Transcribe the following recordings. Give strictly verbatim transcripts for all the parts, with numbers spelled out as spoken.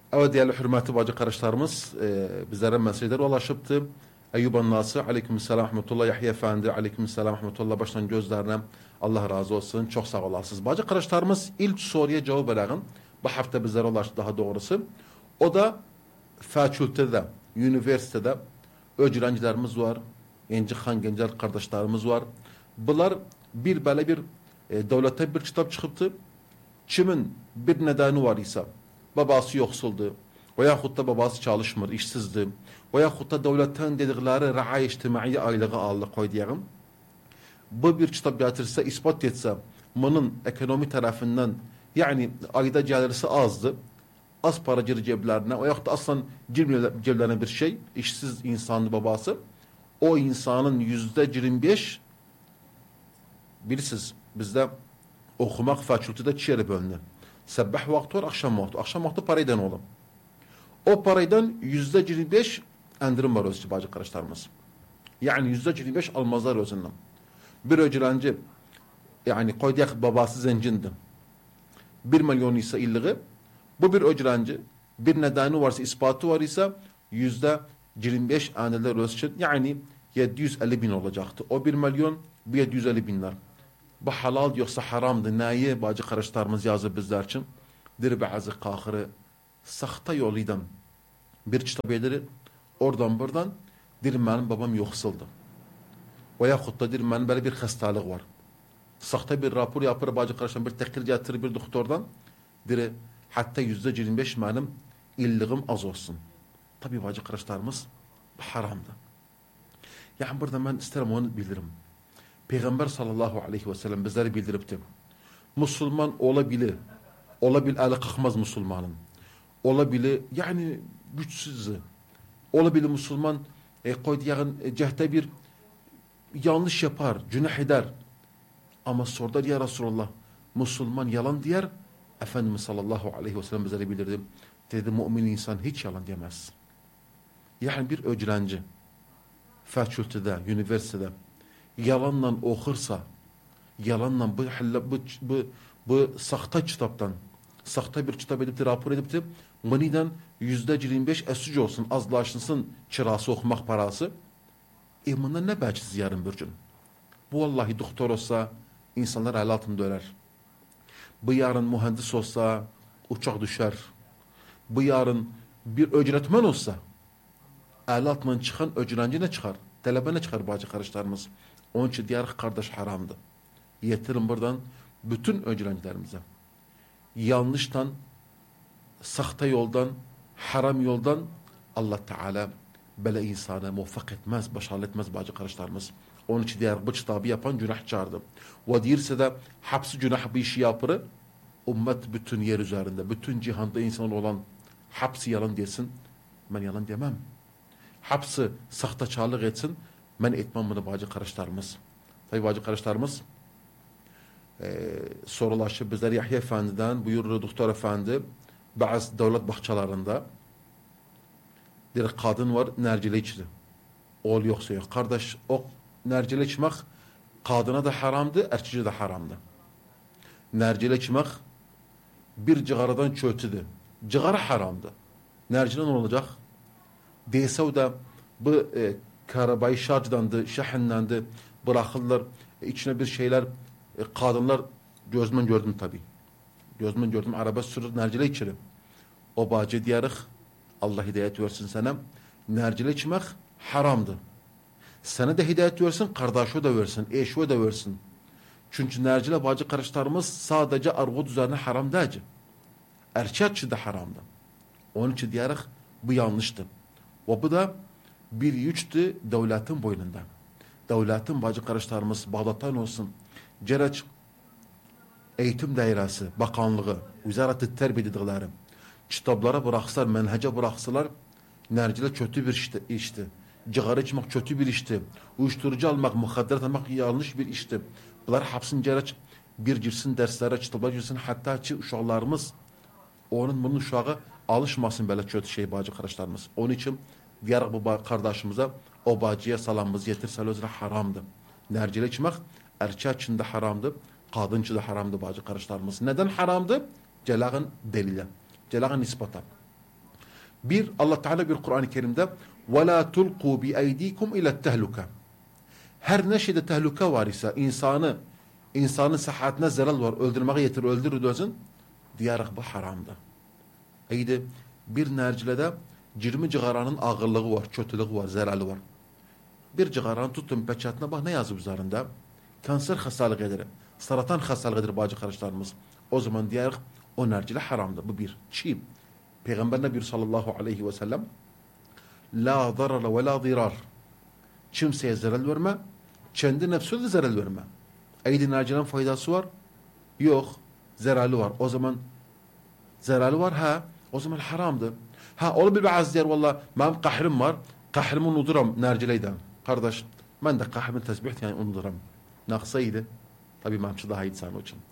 Evet değerli hürmetli bacı kardeşlerimiz, e, bizlere mesajlar ulaşıptı. Eyyuban Nası, aleykümselam rahmetullah, Yahya Efendi, aleykümselam rahmetullah, baştan gözlerine Allah razı olsun, çok sağ olasınız. Bacı kardeşlerimiz ilk soruya cevap verelim. Bu hafta bizlere ulaştı daha doğrusu. O da fakültede, üniversitede öğrencilerimiz var, genci han gençler kardeşlerimiz var. Bunlar bir böyle bir e, devlete bir kitap çıkıptı. Kimin bir nedeni var ise, babası yoksuldu, veyahut da babası çalışmır, işsizdi, veyahut da devletten dedikleri raay içtimai aylığı aldı koy diyelim. Bu bir kitap getirse, ispat etse, bunun ekonomi tarafından, yani ayda gelirisi azdı, az para girir ceblerine, veyahut da aslan girmiyor ceblerine bir şey, işsiz insandı babası, o insanın yüzde yirmi beş, bilirsiniz, bizde okumak fakültede iki yere bölünür. Sabah vakti var, akşam vakti. Akşam vakti paraydan oğlum. O paraydan yüzde yirmi beş endirim var özü bacı kardeşlerimiz. Yani yüzde yirmi beş almazlar özünden. Bir öğrenci, yani koydayak babası zencindi. Bir milyon ise illiği, bu bir öğrenci, bir nedeni varsa, ispatı var ise yüzde yirmi beş endiler özü, yani yedi yüz elli bin olacaktı. O bir milyon, bu yedi yüz elli binler. Bu halal yoksa haramdı. Neyi bacı kardeşlerimiz yazı bizler için? Bir bazı kahırı sahte yoluydan bir kitap ederi oradan buradan dir benim babam yoksuldu. Veyahut da dir benim böyle bir hastalık var. Sahte bir rapor yapır bacı kardeşlerim, bir tekir getirir bir doktordan dir hatta yüzde yirmi beş benim illiğim az olsun. Tabi bacı kardeşlerimiz haramdı. Yani burada ben isterim onu bilirim. Peygamber sallallahu aleyhi ve sellem bizlere bildiripti. Müslüman olabilir. Olabilir, eli kalkmaz Müslümanın. Olabilir, yani güçsüzü. Olabilir Müslüman, e, koydu yani e, cehde bir yanlış yapar, günah eder. Ama sordu ya Resulallah, Müslüman yalan diyer. Efendimiz sallallahu aleyhi ve sellem bizlere bildirdi. Dedi, mümin insan hiç yalan diyemez. Yani bir öğrenci, fakültede, üniversitede, yalanla okursa, yalanla bu, bu, bu, bu sahte kitaptan, sahte bir kitap edip de rapor edip de buniden yüzde yirmi beş esici olsun, azlaşınsın çırası okumak parası. E bundan ne belki yarın bir gün? Bu vallahi doktor olsa insanlar el altında öler. Bu yarın mühendis olsa uçak düşer. Bu yarın bir öğretmen olsa el altından çıkan öğrenci ne çıkar? Talebe ne çıkar bacı kardeşlerimiz? Onun için diğer kardeş haramdı. Yetirin buradan bütün öğrencilerimize. Yanlıştan, sahte yoldan, haram yoldan Allah Teala böyle insana muvaffak etmez, başarılı etmez bacı kardeşlerimiz. Onun için diğer bu kitabı yapan günahçardı. Ve değilse de hapsi günah bir işi yapırı, ümmet bütün yer üzerinde, bütün cihanda insan olan hapsi yalan desin, ben yalan demem. Hapsi sahtekarlık etsin, ben etmem bunu bacı kardeşlerimiz. Tabi bacı kardeşlerimiz, Ee, sorulaşı bizler Yahya Efendi'den buyurdu doktor efendi bazı devlet bahçelerinde bir kadın var nercile içti. Oğul yoksa yok. Kardeş o nercile içmek kadına da haramdı, erkeğe de haramdı. Nercile içmek bir cigaradan çötüdü. Cigara haramdı. Nercile ne olacak? Deyse da bu e, karabayı şarjdandı, şahinlendi, bırakırlar e, içine bir şeyler. E, kadınlar gözümden gördüm tabi. Gözümden gördüm araba sürür nercile içerim. O bacı diyarık Allah hidayet versin sana. Nercile içmek haramdı. Sana da hidayet versin, kardeşo da versin, eşo da versin. Çünkü nercile bacı kardeşlerimiz sadece arvut üzerine haram değil. Erkekçi de haramdı. Onun için diyarık bu yanlıştı. O bu da bir yüktü devletin boynunda. Devletin bacı kardeşlerimiz Bağdat'tan olsun. Cereç eğitim dairesi, bakanlığı, Wizaret-i Terbiye dedikleri kitaplara bıraksalar, menhece bıraksalar nercile kötü bir işti. işti. Cigara içmek kötü bir işti. Uyuşturucu almak, muhadderat almak yanlış bir işti. Bunlar hapsın cereç bir girsin derslere, kitaplar girsin, hatta ki uşaklarımız onun bunun uşağı alışmasın böyle kötü şey bacı kardeşlerimiz. Onun için diğer bu kardeşimize o bacıya salamımızı getirse özüne haramdı. Nercile içmek erkek için de haramdı, kadın için de haramdı bacı kardeşlerimiz. Neden haramdı? Celağın delile, celağın ispata. Bir, Allah Teala bir Kur'an-ı Kerim'de وَلَا تُلْقُوا بِاَيْد۪يكُمْ اِلَى التَّهْلُكَ. Her ne şeyde tehlike var ise, insanı, insanın sıhhatine zarar var, öldürmeye yetir, öldürür özün, diyerek bu haramda. Eydi, bir nercilede yirmi cigaranın ağırlığı var, kötülüğü var, zararı var. Bir cigaranı tutun peçetine bak ne yazıyor üzerinde? Kanser hastalığı saratan hastalığı bacı kardeşlerimiz. O zaman diyerek o nercile haramda. Bu bir. Çiğ. Peygamber Nebi sallallahu aleyhi ve sellem la zarara ve la zirar. Kimseye zarar verme, kendi nefsine de zarar verme. Eydi nercilerin faydası var? Yok. Zararı var. O zaman zararı var ha. O zaman haramdı. Ha olabilir bazı yer valla benim kahrim var. Kahrimi unuturam nercileyden. Kardeş ben de kahrimin tesbih yani unuturam. Naksaydı. Tabii memçi daha iyi sana için.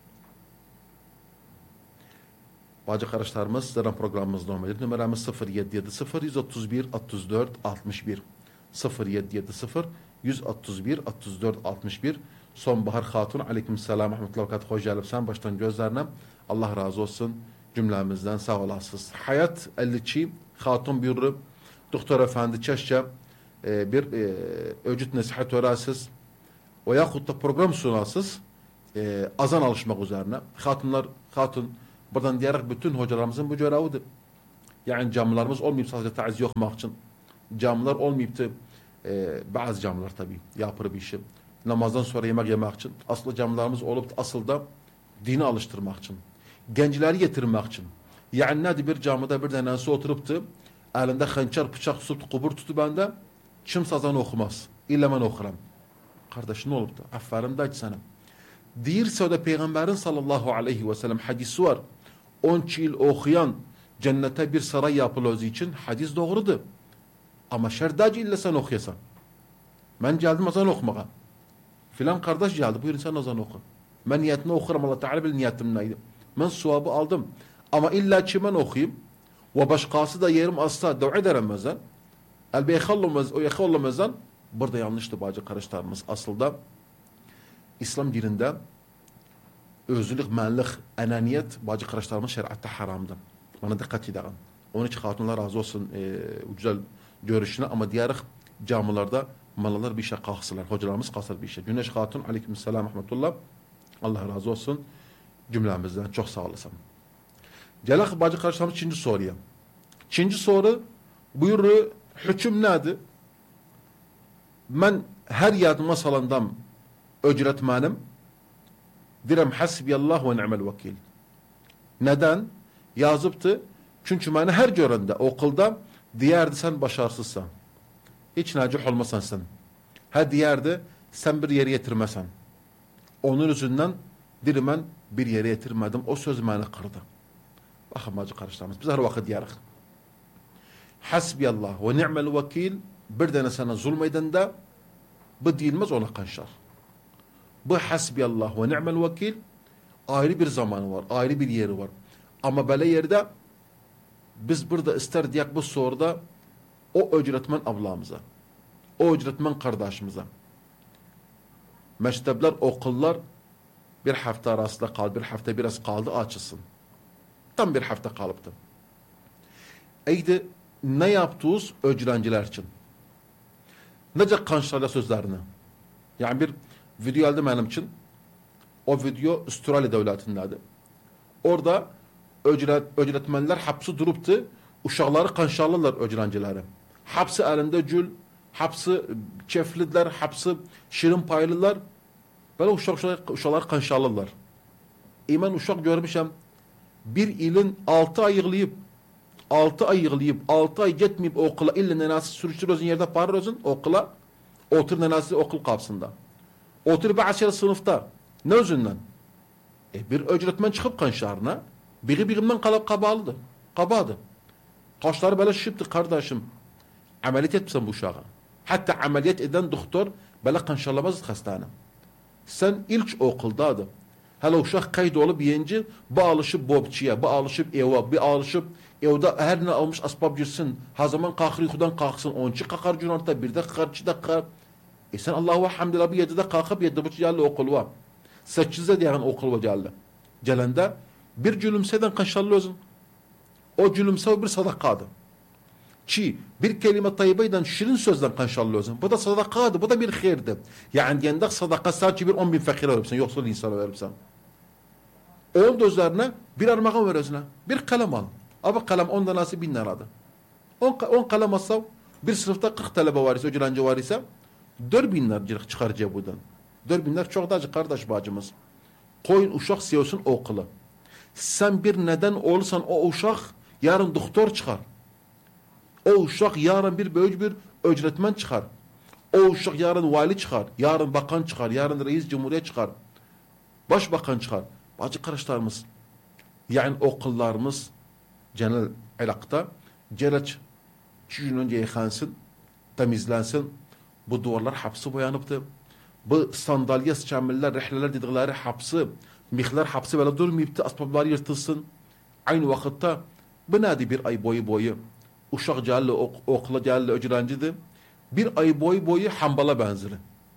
Bacı kardeşlerimiz zaten programımız devam ediyor. Numaramız sıfır yedi yedi sıfır yüz otuz bir otuz dört altmış bir sıfır yedi yedi sıfır yüz otuz bir otuz dört altmış bir. Sonbahar Hatun aleykümselam rahmetullahi ve berekatuhu. Hoş geldin baştan gözlerine. Allah razı olsun cümlemizden sağ olasınız. Hayat elliçi Hatun buyurur. Doktor efendi çeşçe e, bir e, öcüt nasihat öğrensiniz. O yahut da program sunasız e, azan alışmak üzerine. Hatunlar, hatun buradan diyerek bütün hocalarımızın bu görevidir. Yani camilerimiz olmayıp sadece taiz okumak için. Camiler olmayıp da e, bazı camiler tabii yapır bir işi. Namazdan sonra yemek yemek için. Aslı camilerimiz olup da asıl da dini alıştırmak için. Gençleri getirmek için. Yani ne bir camide bir denensi oturup da elinde hançer bıçak tutup kubur tutup bende kimse azan okumaz. İlla ben okuram. Kardeş ne olup da? Aferin de sana. Değilse o da Peygamberin sallallahu aleyhi ve sellem hadisi var. on yıl okuyan cennete bir saray yapılıyor için hadis doğrudur. Ama şerdacı illa sen okuyasan. Ben geldim azan okumaya. Filan kardeş geldi. Buyurun sen azan oku. Ben niyetini okurum. Allah Teala bil niyetim neydi. Ben suabı aldım. Ama illa ki ben okuyayım. Ve başkası da yerim asla dua ederim mezen. Elbe yekhallamazan. Burada yanlıştı bacı kardeşlerimiz. Aslında İslam dininde özlülük, menlik, enaniyet bacı kardeşlerimiz şeriatta haramdı. Bana dikkat edin. Onun için hatunlar razı olsun e, güzel görüşüne ama diğer camilarda malalar bir şey kalksınlar. Hocalarımız kalksınlar bir şey. Güneş Hatun aleykümselam rahmetullah. Allah razı olsun cümlemizden. Çok sağ olasın. Gelak bacı kardeşlerimiz ikinci soruya. İkinci soru buyuru hüküm nedir? Ben her yardıma salandam öcretmenim. Direm hasbiyallah ve ni'mel vekil. Neden? Yazıptı. Çünkü beni her görende okulda diyerdi sen başarısızsan. Hiç nacih olmasan sen. Ha diyerdi sen bir yere getirmesen. Onun yüzünden dirimen bir yere getirmedim. O söz beni kırdı. Bakın bacı kardeşlerimiz. Biz her vakit diyerek. Hasbiyallah ve ni'mel vekil bir tane sana zulmeden de bu değilmez ona kanşar. Bu hasbiyallah ve ni'mel vekil ayrı bir zamanı var. Ayrı bir yeri var. Ama böyle yerde biz burada ister diyek bu soruda o öcretmen ablamıza, o öcretmen kardeşimize mektepler, okullar bir hafta arasında kaldı, bir hafta biraz kaldı açılsın. Tam bir hafta kalıptı. Eydi ne yaptınız öğrenciler için? Nece kanşarla sözlerini? Yani bir video aldım benim için. O video Avustralya devletindeydi. Orada öğret, öğretmenler hapsi duruptu. Uşakları kanşarlılar öğrencileri. Hapsi elinde gül, hapsi çefliler, hapsi şirin paylılar. Böyle uşak, uşak, uşaklar kanşarlılar. İmen uşak görmüşüm. Bir ilin altı ay yığılayıp altı ay yığılayıp altı ay gitmeyip okula illa nenası sürüştürüyorsun yerde parıyorsun okula. Otur nenası okul kapsında. Otur bir aşağı sınıfta. Ne özünden? E bir öğretmen çıkıp kanşarına biri birimden kalıp kabalıdı. Kabadı. Kaşları böyle şıptı kardeşim. Ameliyat etmişsin bu uşağa. Hatta ameliyat eden doktor böyle kanşarlamazdı hastane. Sen ilk okuldadın. Hele uşak kaydı olup yiyince bu alışıp bobçiye, bu alışıp eva, bu alışıp evde her ne almış asbab girsin. Ha zaman kalkır yukarıdan kalksın. Onçı kalkar cunarta, bir de kalkar, iki de kalkar. E sen Allah'a hamdülillah bir yedide kalkıp yedide bu geldi okul var. Seçizde diyen okul var geldi. Gelende bir cülümseden kaşarlı özün. O cülümse bir sadakadı. Ki bir kelime tayyibeyden şirin sözden kanşallıyorsun. Bu da sadakadı, bu da bir hayırdı. Yani diyendik sadaka sadece bir on bin fakire verirsen, yoksa insana verirsen. Onun üzerine bir armağan veriyorsun. Bir kalem al. Abi kalem ondan nasıl bin liradı. On, on kalem alsa bir sınıfta kırk talebe var ise, öğrenci var ise dört bin lira çıkar cebudan. dört bin lira çok da acı kardeş bacımız. Koyun uşak seviyorsun okulu. Sen bir neden olursan o uşak yarın doktor çıkar. O uşak yarın bir böyük bir öğretmen çıkar. O uşak yarın vali çıkar. Yarın bakan çıkar. Yarın reis cumhuriyet çıkar. Başbakan çıkar. Bacı kardeşlerimiz. Yani okullarımız genel ilakta gereç iki gün önce yıkansın, temizlensin. Bu duvarlar hapsi boyanıptı. Bu sandalye, sıçamiller, rehleler dedikleri hapsi, mihler hapsi böyle durmayıptı. Asbablar yırtılsın. Aynı vakitte bu nadi bir ay boyu boyu uşak geldi, ok, okula geldi, öğrenciydi. Bir ay boyu boyu hambala benzeri.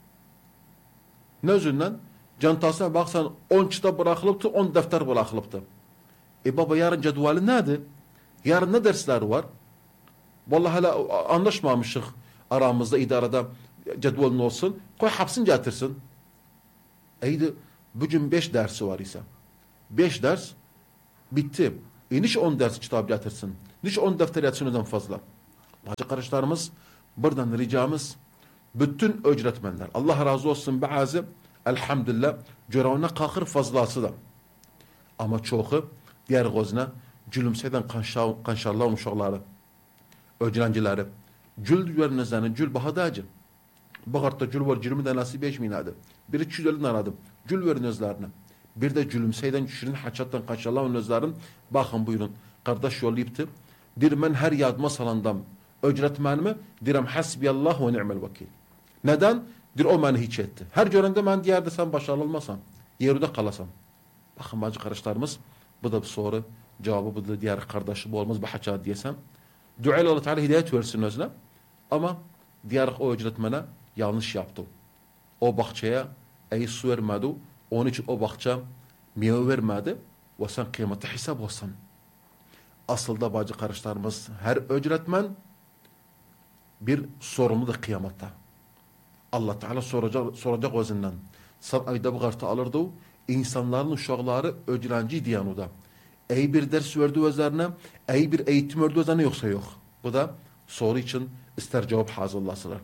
Ne yüzünden? Cantasına baksan on kitap bırakılıptı, on defter bırakılıptı. E baba yarın cedvali nedir? Yarın ne dersler var? Vallahi hala anlaşmamışık aramızda, idarede cedvalin olsun. Koy hapsın getirsin. Eydi bugün beş dersi var ise. Beş ders bitti. E niç on ders kitap getirsin? Niç on defter yatsın öden fazla? Bacı kardeşlerimiz, buradan ricamız bütün öğretmenler. Allah razı olsun bazı elhamdülillah görevine kalkır fazlası da. Ama çoğu diğer gözüne gülümseyden kanşarlar uşakları, öğrencileri. Gül verinizden, gül bahadacı. Bakartta gül var, gülümü de nasip eşmeyinadı. Bir iki yüz elli aradım. Gül verin özlerine. Bir de gülümseyden, şirin haçattan kanşarlar özlerin. Bakın buyurun. Kardeş yollayıptı. Dirmen her yardıma salandam. Öğretmenimi direm hasbiyallah ve ni'mel vekil. Neden? Dir o beni hiç etti. Her görende ben diğerde sen başarılı olmasam, yerde kalasam. Bakın bacı kardeşlerimiz, bu da bir soru cevabı, bu da diğer kardeşi bu olmaz, bu haça diyesem. Dua ile Allah Teala hidayet versin özüne. Ama diğer o öğretmene yanlış yaptı. O bahçeye ey su vermedi. Onun için o bahçe meyve vermedi. Ve sen kıymeti hesap olsan. Aslında bacı kardeşlerimiz, her öğretmen bir sorumludur kıyamette. Allah Teala soracak, soracak özünden. Sen ayda bu kartı alırdı. İnsanların uşakları öğrenci diyen o da. Ey bir ders verdi üzerine, ey bir eğitim verdi üzerine, yoksa yok. Bu da soru için ister cevap hazırlasılar.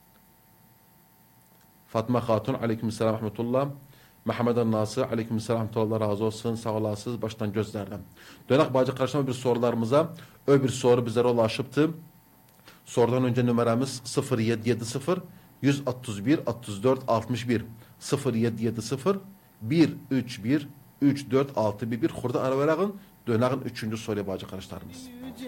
Fatma Hatun aleykümselam rahmetullah. Mehmet El-Nasır aleykümselam rahmetullah, razı olsun. Sağ olasınız baştan gözlerden. Dönek bacı karşıma bir sorularımıza. Öbür soru bizlere ulaşıptı. Sorudan önce numaramız sıfır yedi yedi sıfır yüz otuz bir otuz dört altmış bir sıfır yedi yedi sıfır bir üç bir üç dört altı bir bir. Kurda ara verağın döneğin üçüncü soruya bacı kardeşlerimiz.